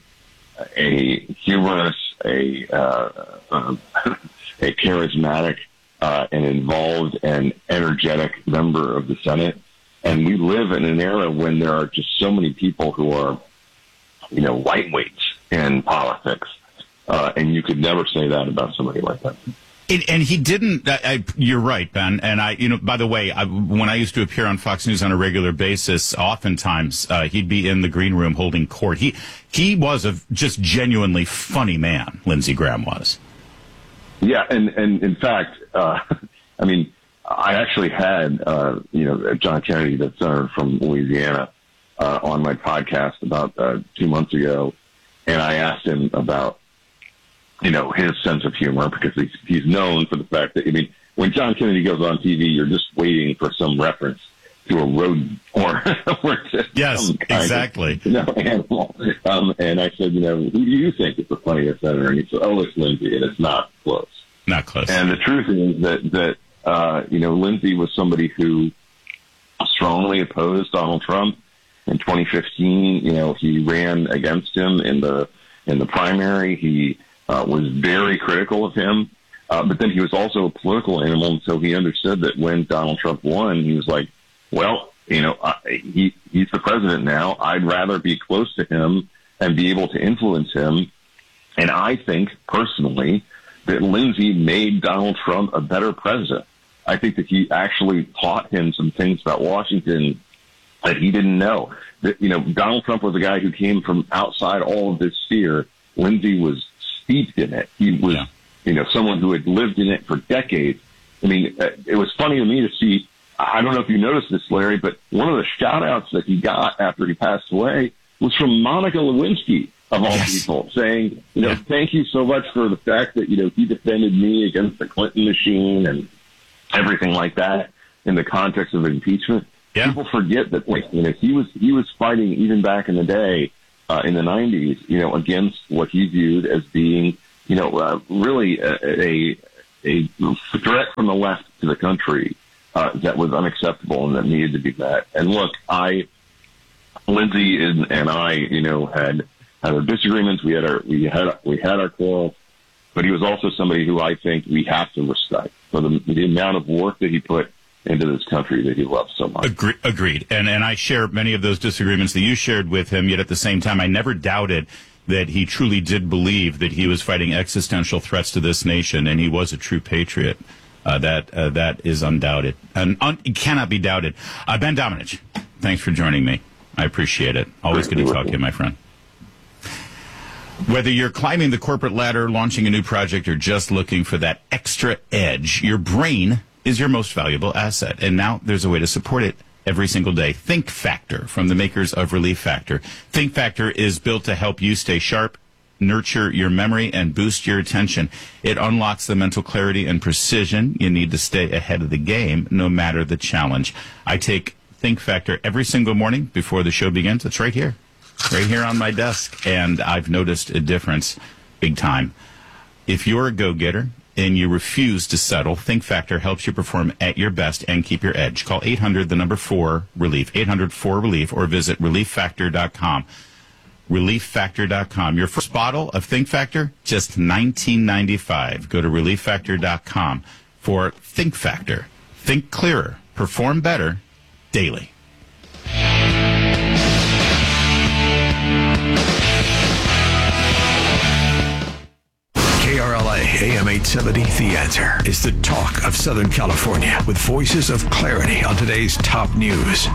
a humorous, a uh, uh, a charismatic, Uh, an involved and energetic member of the Senate. And we live in an era when there are just so many people who are, you know, lightweights in politics. Uh, and you could never say that about somebody like that. It, and he didn't, I, I, you're right, Ben. And I, you know, by the way, I, when I used to appear on Fox News on a regular basis, oftentimes uh, he'd be in the green room holding court. He, he was a just genuinely funny man, Lindsey Graham was. Yeah, and, and in fact, uh, I mean, I actually had, uh, you know, John Kennedy, the senator from Louisiana, uh, on my podcast about uh, two months ago, and I asked him about, you know, his sense of humor, because he's, he's known for the fact that, I mean, when John Kennedy goes on T V, you're just waiting for some reference to a rodent or, or to yes, some kind exactly. of, you know, animal. Um, and I said, you know, who do you think is the funniest senator? And he said, oh, it's Lindsey, and it's not close. Not close. And the truth is that, that uh, you know, Lindsey was somebody who strongly opposed Donald Trump. In twenty fifteen, you know, he ran against him in the in the primary. He uh, was very critical of him. Uh, but then he was also a political animal, and so he understood that when Donald Trump won, he was like, well, you know, I, he he's the president now. I'd rather be close to him and be able to influence him. And I think, personally, that Lindsey made Donald Trump a better president. I think that he actually taught him some things about Washington that he didn't know. That, you know, Donald Trump was a guy who came from outside all of this sphere. Lindsey was steeped in it. He was, yeah. you know, someone who had lived in it for decades. I mean, it was funny to me to see, I don't know if you noticed this, Larry, but one of the shout-outs that he got after he passed away was from Monica Lewinsky, of all yes. people, saying, you know, yeah. thank you so much for the fact that, you know, he defended me against the Clinton machine and everything like that in the context of impeachment. Yeah. People forget that, like, you know, he was, he was fighting even back in the day, uh, in the nineties, you know, against what he viewed as being, you know, uh, really a, a, a threat from the left to the country, uh, that was unacceptable and that needed to be met. And look, I, Lindsay and, and I, you know, had, had our disagreements. We had our, we had, we had our quarrels, but he was also somebody who I think we have to respect for the, the amount of work that he put into this country that he loves so much. Agre- agreed. And, and I share many of those disagreements that you shared with him, yet at the same time, I never doubted that he truly did believe that he was fighting existential threats to this nation, and he was a true patriot. Uh, that uh, that is undoubted. And un- it cannot be doubted. Uh, Ben Domenech, thanks for joining me. I appreciate it. Always good to talk to you, my friend. Whether you're climbing the corporate ladder, launching a new project, or just looking for that extra edge, your brain is your most valuable asset. And now there's a way to support it every single day. Think Factor, from the makers of Relief Factor. Think Factor is built to help you stay sharp, nurture your memory, and boost your attention. It unlocks the mental clarity and precision you need to stay ahead of the game, no matter the challenge. I take Think Factor every single morning before the show begins. It's right here, right here on my desk, and I've noticed a difference big time. If you're a go-getter and you refuse to settle, Think Factor helps you perform at your best and keep your edge. Call eight hundred, the number four, relief, eight hundred four relief, or visit relief factor dot com. relief factor dot com. Your first bottle of Think Factor, just nineteen ninety-five. Go to relief factor dot com for Think Factor. Think clearer, perform better, daily. K R L A A M eight seventy, The Answer, is the talk of Southern California, with voices of clarity on today's top news.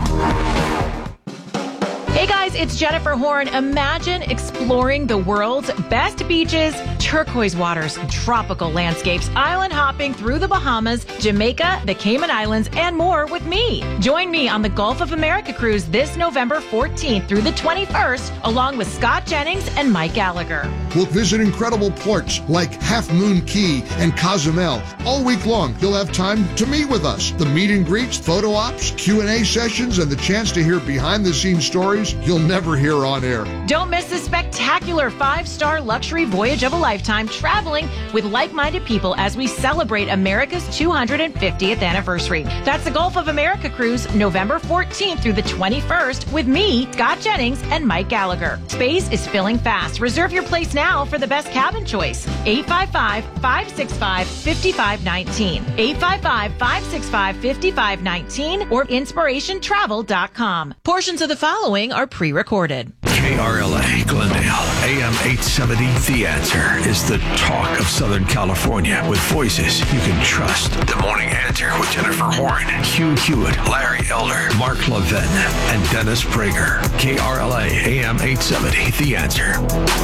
Hey guys, it's Jennifer Horn. Imagine exploring the world's best beaches, turquoise waters, tropical landscapes, island hopping through the Bahamas, Jamaica, the Cayman Islands, and more with me. Join me on the Gulf of America cruise this November fourteenth through the twenty-first, along with Scott Jennings and Mike Gallagher. We'll visit incredible ports like Half Moon Key and Cozumel. All week long, you'll have time to meet with us. The meet and greets, photo ops, Q and A sessions, and the chance to hear behind-the-scenes stories you'll never hear on air. Don't miss this spectacular five-star luxury voyage of a lifetime, traveling with like-minded people as we celebrate America's two hundred fiftieth anniversary. That's the Gulf of America cruise, November fourteenth through the twenty-first, with me, Scott Jennings, and Mike Gallagher. Space is filling fast. Reserve your place now for the best cabin choice. eight five five, five six five, five five one nine. eight five five, five six five, five five one nine or inspiration travel dot com. Portions of the following are pre-recorded. K R L A Glendale, A M eight seventy, The Answer, is the talk of Southern California, with voices you can trust. The Morning Answer with Jennifer Horn, Hugh Hewitt, Larry Elder, Mark Levin, and Dennis Prager. K R L A A M eight seventy, The Answer.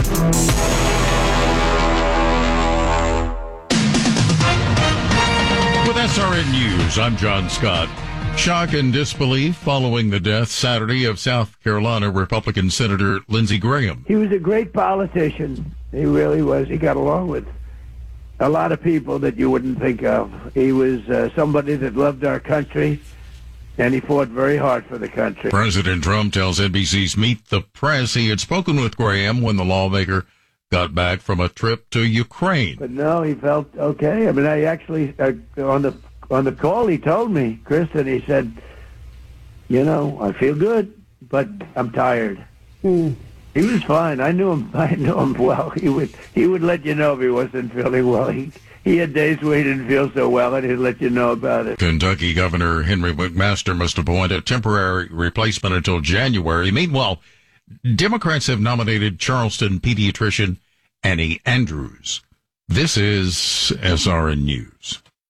With S R N News, I'm John Scott. Shock and disbelief following the death Saturday of South Carolina Republican Senator Lindsey Graham. He was a great politician. He really was. He got along with a lot of people that you wouldn't think of. He was uh, somebody that loved our country, and he fought very hard for the country. President Trump tells N B C's Meet the Press he had spoken with Graham when the lawmaker got back from a trip to Ukraine. But no, he felt okay. I mean, I actually, uh, on the on the call, he told me, Chris, and he said, you know, I feel good, but I'm tired. Mm. He was fine. I knew him. I knew him well. He would he would let you know if he wasn't feeling well. He he had days where he didn't feel so well, and he'd let you know about it. Kentucky Governor Henry McMaster must appoint a temporary replacement until January. Meanwhile, Democrats have nominated Charleston pediatrician Annie Andrews. This is S R N News.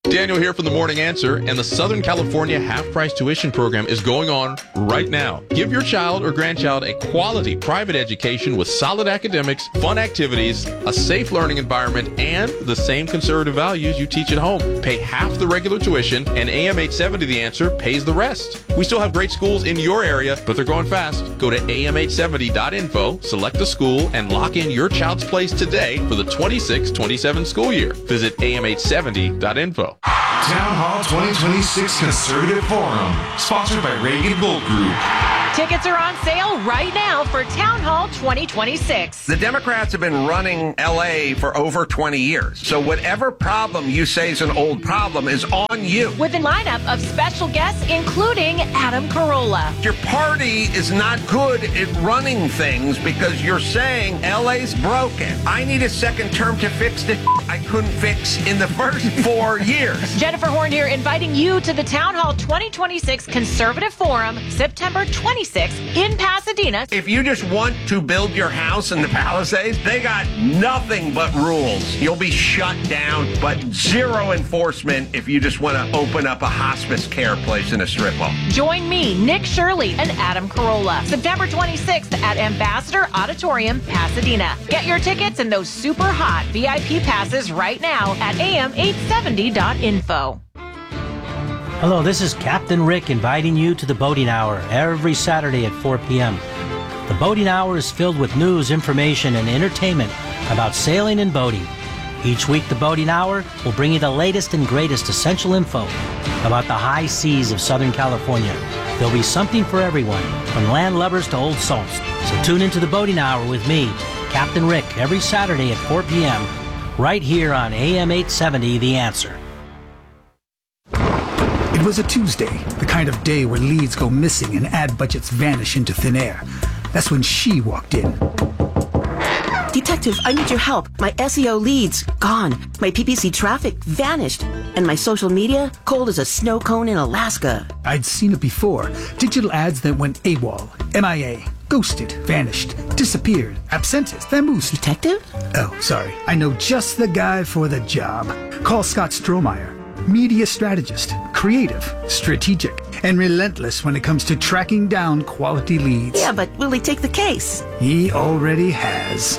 Daniel here from the Morning Answer, and the Southern California half-price tuition program is going on right now. Give your child or grandchild a quality private education with solid academics, fun activities, a safe learning environment, and the same conservative values you teach at home. Pay half the regular tuition, and A M eight seventy The Answer pays the rest. We still have great schools in your area, but they're going fast. Go to A M eight seventy dot info, select a school, and lock in your child's place today for the twenty-six twenty-seven school year. Visit A M eight seventy dot info. Town Hall twenty twenty-six Conservative Forum, sponsored by Reagan Gold Group. Tickets are on sale right now for Town Hall twenty twenty-six. The Democrats have been running L A for over twenty years. So whatever problem you say is an old problem is on you. With a lineup of special guests, including Adam Carolla. Your party is not good at running things because you're saying L A's broken. I need a second term to fix the I couldn't fix in the first four years. Jennifer Horn here, inviting you to the Town Hall twenty twenty-six Conservative Forum, September twenty-sixth in Pasadena. If you just want to build your house in the Palisades, they got nothing but rules. You'll be shut down, but zero enforcement if you just want to open up a hospice care place in a strip mall. Join me, Nick Shirley, and Adam Carolla, September twenty-sixth at Ambassador Auditorium, Pasadena. Get your tickets and those super hot V I P passes right now at A M eight seventy dot info. Hello, this is Captain Rick inviting you to the Boating Hour every Saturday at four p.m. The Boating Hour is filled with news, information, and entertainment about sailing and boating. Each week, the Boating Hour will bring you the latest and greatest essential info about the high seas of Southern California. There'll be something for everyone, from land lubbers to old salts. So tune into the Boating Hour with me, Captain Rick, every Saturday at four p.m. right here on A M eight seventy The Answer. It was a Tuesday, the kind of day where leads go missing and ad budgets vanish into thin air. That's when she walked in. Detective, I need your help. My S E O leads, gone. My P P C traffic, vanished. And my social media, cold as a snow cone in Alaska. I'd seen it before. Digital ads that went AWOL, M I A, ghosted, vanished, disappeared, absentis, vamoosed. Detective? Oh, sorry. I know just the guy for the job. Call Scott Strohmeyer. Media strategist, creative, strategic, and relentless when it comes to tracking down quality leads. Yeah, but will he take the case? He already has.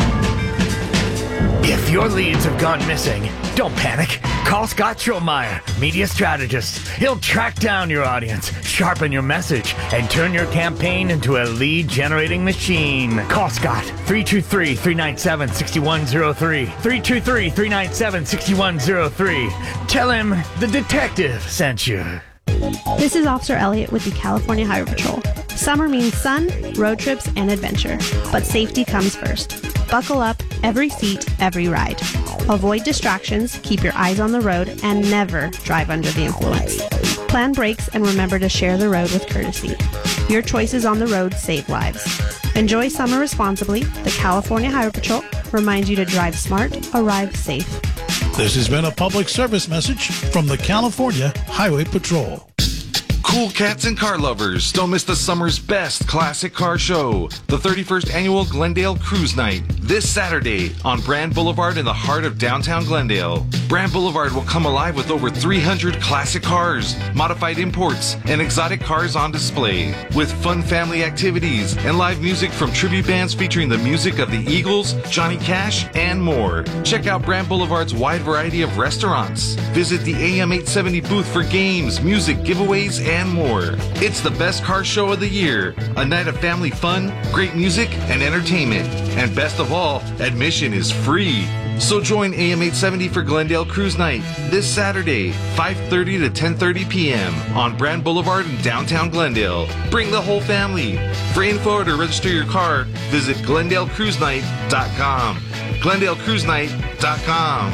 If your leads have gone missing, don't panic. Call Scott Strohmeyer, media strategist. He'll track down your audience, sharpen your message, and turn your campaign into a lead-generating machine. Call Scott, three two three, three nine seven, six one zero three, three two three, three nine seven, six one zero three. Tell him the detective sent you. This is Officer Elliott with the California Highway Patrol. Summer means sun, road trips, and adventure, but safety comes first. Buckle up, every seat, every ride. Avoid distractions, keep your eyes on the road, and never drive under the influence. Plan brakes and remember to share the road with courtesy. Your choices on the road save lives. Enjoy summer responsibly. The California Highway Patrol reminds you to drive smart, arrive safe. This has been a public service message from the California Highway Patrol. Cool cats and car lovers, don't miss the summer's best classic car show, the thirty-first Annual Glendale Cruise Night, this Saturday on Brand Boulevard in the heart of downtown Glendale. Brand Boulevard will come alive with over three hundred classic cars, modified imports, and exotic cars on display, with fun family activities and live music from tribute bands featuring the music of the Eagles, Johnny Cash, and more. Check out Brand Boulevard's wide variety of restaurants. Visit the A M eight seventy booth for games, music, giveaways, and and more. It's the best car show of the year. A night of family fun, great music, and entertainment. And best of all, admission is free. So join A M eight seventy for Glendale Cruise Night this Saturday, five thirty to ten thirty p.m. on Brand Boulevard in downtown Glendale. Bring the whole family. For info or to register your car, visit glendale cruise night dot com. glendale cruise night dot com.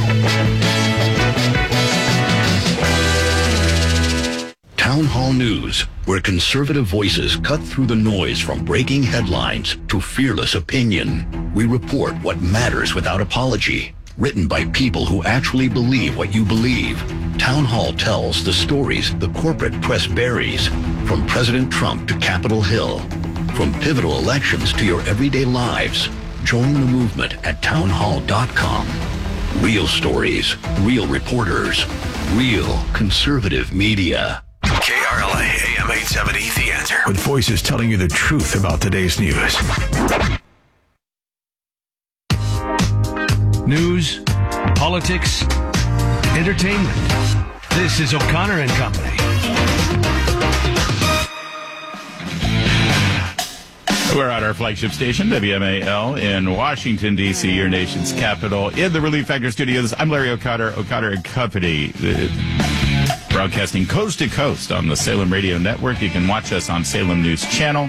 Town Hall News, where conservative voices cut through the noise from breaking headlines to fearless opinion. We report what matters without apology. Written by people who actually believe what you believe. Town Hall tells the stories the corporate press buries, from President Trump to Capitol Hill. From pivotal elections to your everyday lives. Join the movement at town hall dot com. Real stories, real reporters, real conservative media. K R L A, A M eight seventy, The Answer. With voices telling you the truth about today's news. News, politics, entertainment. This is O'Connor and Company. We're at our flagship station, W M A L, in Washington, D C, your nation's capital. In the Relief Factor studios, I'm Larry O'Connor, O'Connor and Company, uh, broadcasting coast to coast on the Salem Radio Network. You can watch us on Salem News Channel,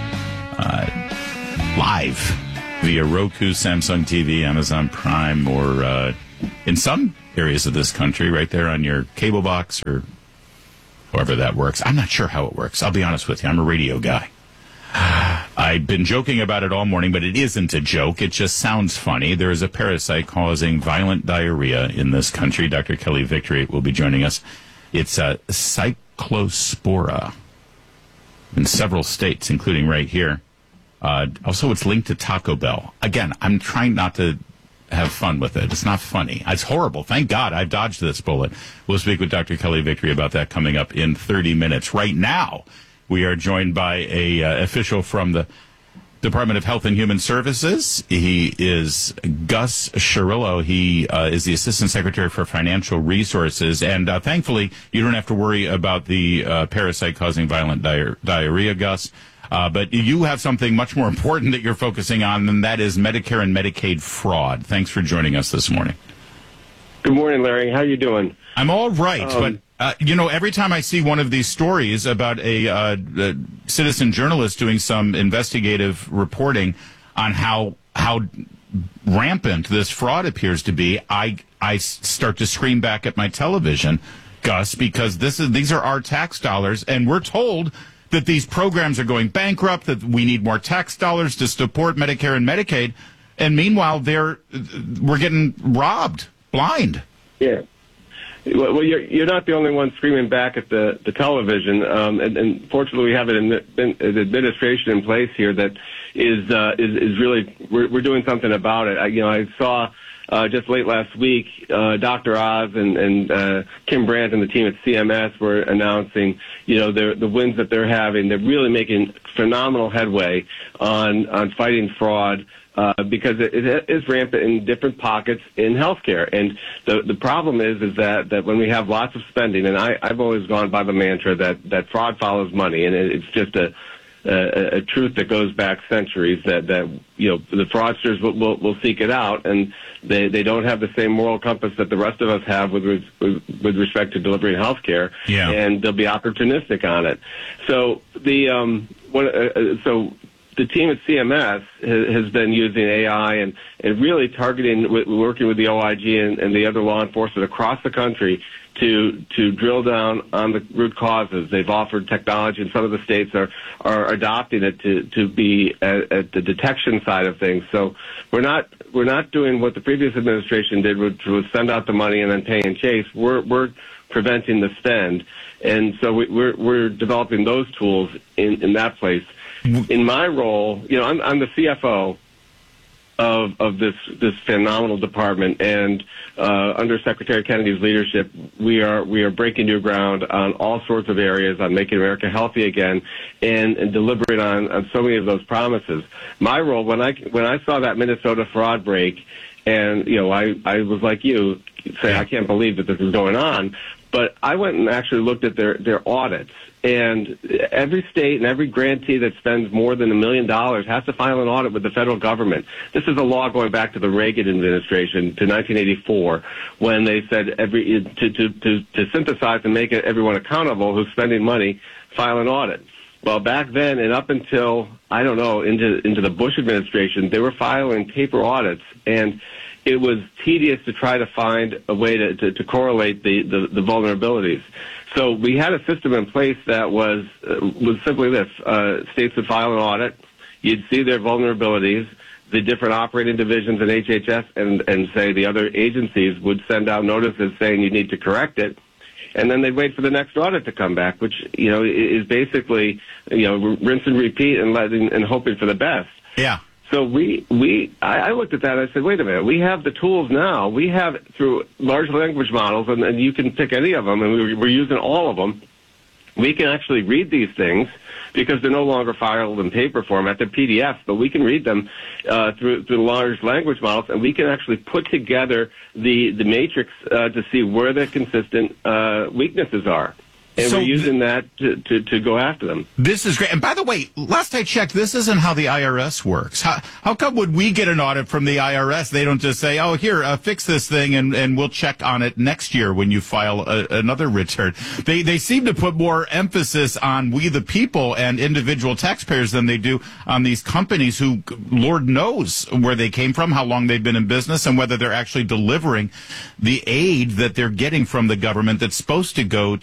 uh, live via Roku, Samsung T V, Amazon Prime, or uh, in some areas of this country, right there on your cable box or however that works. I'm not sure how it works. I'll be honest with you. I'm a radio guy. I've been joking about it all morning, but it isn't a joke. It just sounds funny. There is a parasite causing violent diarrhea in this country. Doctor Kelly Victory will be joining us. It's a cyclospora in several states, including right here. Uh, also, it's linked to Taco Bell. Again, I'm trying not to have fun with it. It's not funny. It's horrible. Thank God I dodged this bullet. We'll speak with Doctor Kelly Victory about that coming up in thirty minutes. Right now, we are joined by a uh, official from the Department of Health and Human Services. He is Gus Scirillo. He uh, is the Assistant Secretary for Financial Resources. And uh, thankfully, you don't have to worry about the uh, parasite causing violent di- diarrhea, Gus. Uh, but you have something much more important that you're focusing on, and that is Medicare and Medicaid fraud. Thanks for joining us this morning. Good morning, Larry. How you doing? I'm all right, Um, but... Uh, you know, every time I see one of these stories about a, uh, a citizen journalist doing some investigative reporting on how how rampant this fraud appears to be, I I start to scream back at my television, Gus, because this is these are our tax dollars, and we're told that these programs are going bankrupt, that we need more tax dollars to support Medicare and Medicaid, and meanwhile, they're we're getting robbed blind. Yeah. Well, you're, you're not the only one screaming back at the, the television, um, and, and fortunately we have an, an administration in place here that is uh, is, is really we're, we're doing something about it. I, you know, I saw uh, just late last week uh, Doctor Oz and, and uh, Kim Brandt and the team at C M S were announcing, you know, the the wins that they're having. They're really making phenomenal headway on on fighting fraud. Uh, because it, it is rampant in different pockets in healthcare, and the the problem is is that, that when we have lots of spending, and I, I've always gone by the mantra that, that fraud follows money, and it, it's just a, a a truth that goes back centuries that, that you know the fraudsters will, will will seek it out, and they they don't have the same moral compass that the rest of us have with with, with respect to delivering healthcare, yeah. and they'll be opportunistic on it. So the um what uh, so. The team at C M S has been using A I and, and really targeting, working with the O I G and, and the other law enforcement across the country to to drill down on the root causes. They've offered technology, and some of the states are, are adopting it to, to be at, at the detection side of things. So we're not we're not doing what the previous administration did, which was send out the money and then pay and chase. We're we're preventing the spend, and so we, we're we're developing those tools in, in that place. In my role, you know, I'm, I'm the C F O of of this this phenomenal department, and uh, under Secretary Kennedy's leadership, we are we are breaking new ground on all sorts of areas on making America healthy again, and, and delivering on, on so many of those promises. My role, when I when I saw that Minnesota fraud break, and you know, I I was like you, saying I can't believe that this is going on, but I went and actually looked at their their audits. And every state and every grantee that spends more than a million dollars has to file an audit with the federal government. This is a law going back to the Reagan administration, to nineteen eighty-four, when they said every to to to, to synthesize and make everyone accountable who's spending money, file an audit. Well, back then and up until, I don't know, into into the Bush administration, they were filing paper audits, and it was tedious to try to find a way to, to, to correlate the, the, the vulnerabilities. So we had a system in place that was uh, was simply this. Uh, states would file an audit. You'd see their vulnerabilities. The different operating divisions in H H S and, and, say, the other agencies would send out notices saying you need to correct it. And then they'd wait for the next audit to come back, which, you know, is basically, you know, rinse and repeat and letting and hoping for the best. Yeah. So we, we I, I looked at that and I said, wait a minute, we have the tools now. We have through large language models, and, and you can pick any of them, and we, we're using all of them. We can actually read these things because they're no longer filed in paper format. They're P D Fs, but we can read them uh, through, through large language models, and we can actually put together the, the matrix uh, to see where the consistent uh, weaknesses are. And So we're using that to, to, to go after them. This is great. And by the way, last I checked, this isn't how the I R S works. How, how come would we get an audit from the I R S? They don't just say, oh, here, uh, fix this thing, and, and we'll check on it next year when you file a, another return. They, they seem to put more emphasis on we the people and individual taxpayers than they do on these companies who, Lord knows where they came from, how long they've been in business, and whether they're actually delivering the aid that they're getting from the government that's supposed to go